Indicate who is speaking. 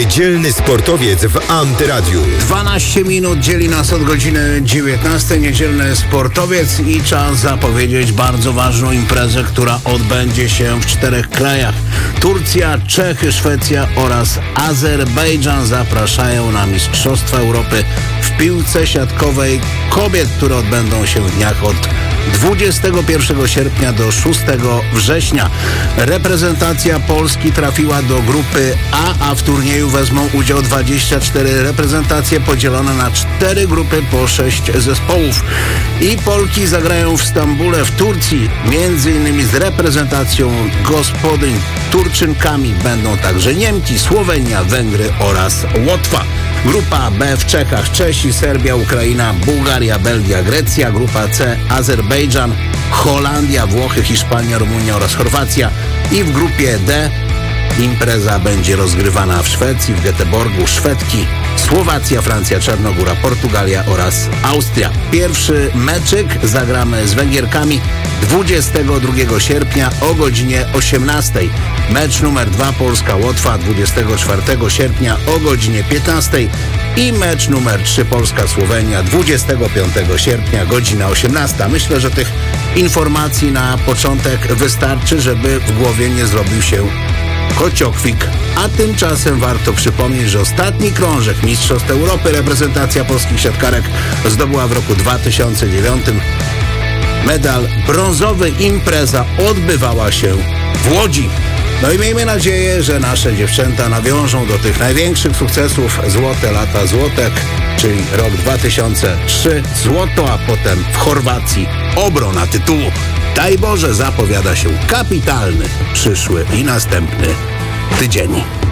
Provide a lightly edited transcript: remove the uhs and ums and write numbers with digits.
Speaker 1: Niedzielny sportowiec w Antyradiu.
Speaker 2: 12 minut dzieli nas od godziny 19. Niedzielny sportowiec i czas zapowiedzieć bardzo ważną imprezę, która odbędzie się w 4 krajach. Turcja, Czechy, Szwecja oraz Azerbejdżan zapraszają na Mistrzostwa Europy w piłce siatkowej kobiet, które odbędą się w dniach od 21 sierpnia do 6 września. Reprezentacja Polski trafiła do grupy A w turnieju wezmą udział 24 reprezentacje podzielone na 4 grupy po 6 zespołów. I Polki zagrają w Stambule w Turcji. Między innymi z reprezentacją gospodyń Turczynkami będą także Niemki, Słowenia, Węgry oraz Łotwa. Grupa B w Czechach Czesi, Serbia, Ukraina, Bułgaria, Belgia, Grecja. Grupa C Azerbejdżan, Holandia, Włochy, Hiszpania, Rumunia oraz Chorwacja. I w grupie D impreza będzie rozgrywana w Szwecji, w Göteborgu, Szwedki, Słowacja, Francja, Czarnogóra, Portugalia oraz Austria. Pierwszy meczyk zagramy z Węgierkami 22 sierpnia o godzinie 18. Mecz numer 2 Polska-Łotwa 24 sierpnia o godzinie 15. I mecz numer 3 Polska-Słowenia 25 sierpnia godzina 18. Myślę, że tych informacji na początek wystarczy, żeby w głowie nie zrobił się kociokwik. A tymczasem warto przypomnieć, że ostatni krążek Mistrzostw Europy reprezentacja polskich siatkarek zdobyła w roku 2009. Medal brązowy. Impreza odbywała się w Łodzi. No i miejmy nadzieję, że nasze dziewczęta nawiążą do tych największych sukcesów. Złote lata złotek, czyli rok 2003 złoto, a potem w Chorwacji obrona tytułu. Daj Boże, zapowiada się kapitalny przyszły i następny tydzień.